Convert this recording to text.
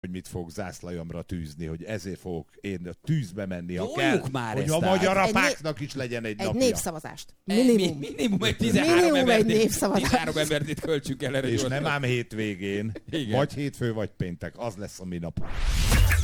hogy mit fogok zászlajomra tűzni, hogy ezért fogok én a tűzbe menni, ha Toljuk kell, már hogy ezt a át. magyar apáknak is legyen egy napja. Népszavazást. Minimum. Minimum egy 13 embert. népszavazás. 13 embert itt költsünk el erre. És nem ám hétvégén, Igen. vagy hétfő, vagy péntek, az lesz a mi nap.